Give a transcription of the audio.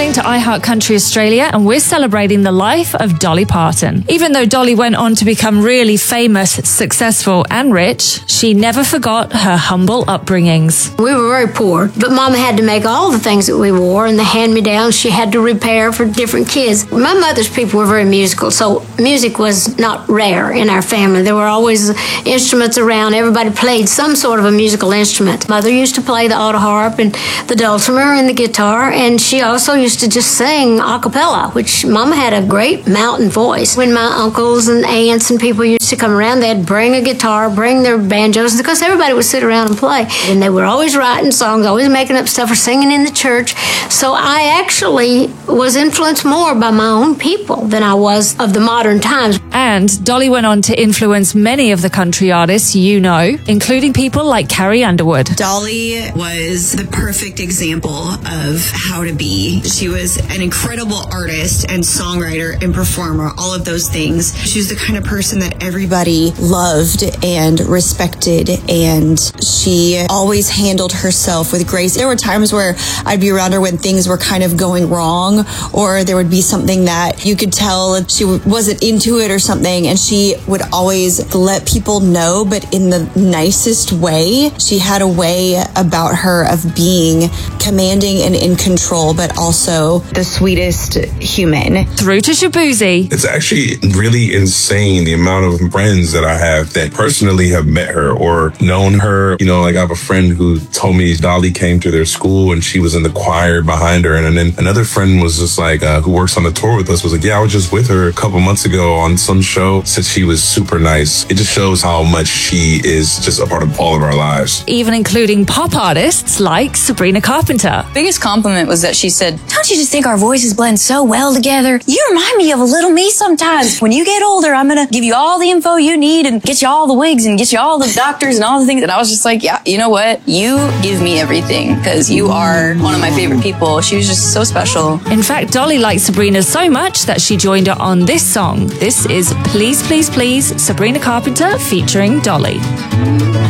listening to iHeart Country Australia, and we're celebrating the life of Dolly Parton. Even though Dolly went on to become really famous, successful, and rich, she never forgot her humble upbringings. We were very poor, but Mama had to make all the things that we wore, and the hand-me-downs she had to repair for different kids. My mother's people were very musical, so music was not rare in our family. There were always instruments around. Everybody played some sort of a musical instrument. Mother used to play the auto harp and the dulcimer and the guitar, and she also used to just sing a cappella, which Mama had a great mountain voice. When my uncles and aunts and people used to come around, they'd bring a guitar, bring their banjos, because everybody would sit around and play. And they were always writing songs, always making up stuff or singing in the church. So I actually was influenced more by my own people than I was of the modern times. And Dolly went on to influence many of the country artists you know, including people like Carrie Underwood. Dolly was the perfect example of how to be. She was an incredible artist and songwriter and performer, all of those things. She was the kind of person that everybody loved and respected, and she always handled herself with grace. There were times where I'd be around her when things were kind of going wrong, or there would be something that you could tell she wasn't into it or something, and she would always let people know, but in the nicest way. She had a way about her of being commanding and in control, but also the sweetest human. Through to Shaboozey. It's actually really insane the amount of friends that I have that personally have met her or known her. You know, like I have a friend who told me Dolly came to their school and she was in the choir behind her. And then another friend was just like, who works on the tour with us, was like, yeah, I was just with her a couple months ago on some show. Said she was super nice. It just shows how much she is just a part of all of our lives. Even including pop artists like Sabrina Carpenter. Biggest compliment was that she said, "Don't you just think our voices blend so well together? You remind me of a little me sometimes. When you get older, I'm going to give you all the info you need and get you all the wigs and get you all the doctors and all the things." And I was just like, yeah, you know what? You give me everything because you are one of my favorite people. She was just so special. In fact, Dolly liked Sabrina so much that she joined her on this song. This is Please, Please, Please, Sabrina Carpenter featuring Dolly.